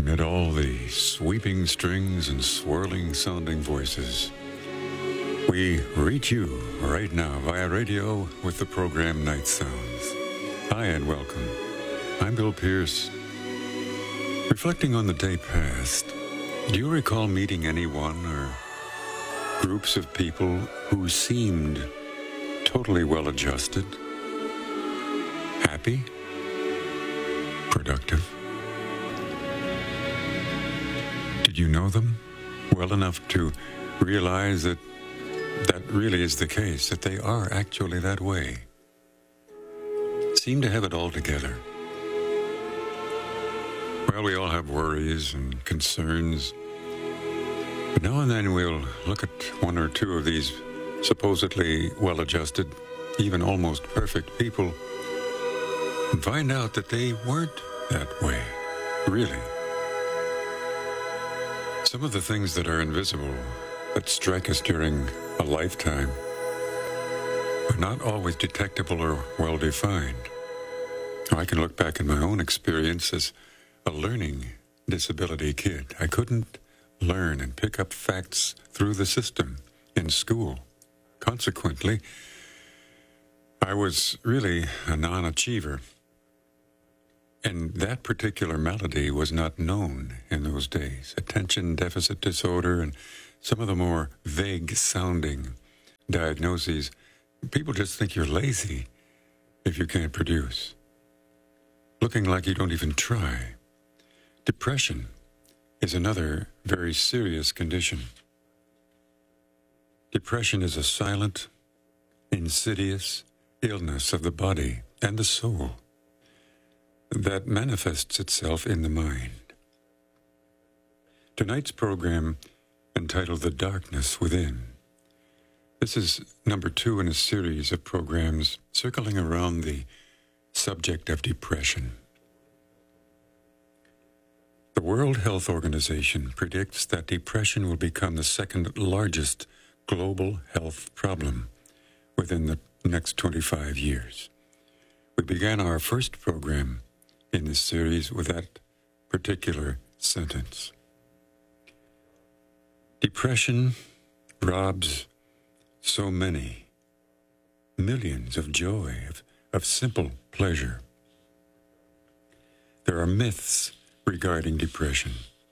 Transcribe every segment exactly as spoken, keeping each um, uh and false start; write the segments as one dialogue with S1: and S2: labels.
S1: Amid all the sweeping strings and swirling sounding voices, we reach you right now via radio with the program Night Sounds. Hi and welcome. I'm Bill Pierce. Reflecting on the day past, do you recall meeting anyone or groups of people who seemed totally well-adjusted, happy, productive? Did you know them well enough to realize that that really is the case, that they are actually that way? Seem to have it all together. Well, we all have worries and concerns. But now and then we'll look at one or two of these supposedly well-adjusted, even almost perfect people and find out that they weren't that way, really. Some of the things that are invisible, that strike us during a lifetime, are not always detectable or well-defined. I can look back in my own experience as a learning disability kid. I couldn't learn and pick up facts through the system in school. Consequently, I was really a non-achiever. And that particular malady was not known in those days. Attention deficit disorder and some of the more vague-sounding diagnoses. People just think you're lazy if you can't produce. Looking like you don't even try. Depression is another very serious condition. Depression is a silent, insidious illness of the body and the soul that manifests itself in the mind. Tonight's program, entitled The Darkness Within. This is number two in a series of programs circling around the subject of depression. The World Health Organization predicts that depression will become the second largest global health problem within the next twenty-five years. We began our first program in this series with that particular sentence. Depression robs so many, millions of joy, of, of simple pleasure. There are myths regarding depression.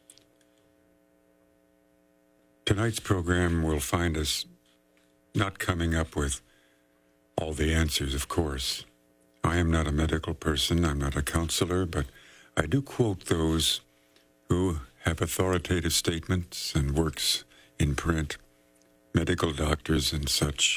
S1: Tonight's program will find us not coming up with all the answers, of course. I am not a medical person, I'm not a counselor, but I do quote those who have authoritative statements and works in print, medical doctors and such.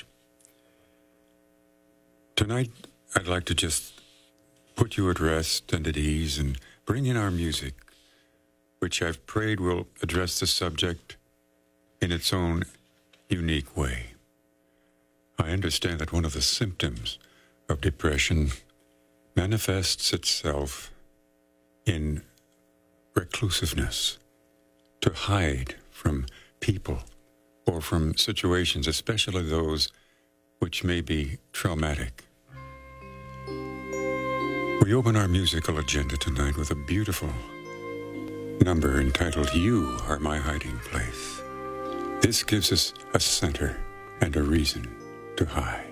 S1: Tonight, I'd like to just put you at rest and at ease and bring in our music, which I've prayed will address the subject in its own unique way. I understand that one of the symptoms of depression manifests itself in reclusiveness, to hide from people or from situations, especially those which may be traumatic. We open our musical agenda tonight with a beautiful number entitled You Are My Hiding Place. This gives us a center and a reason to hide.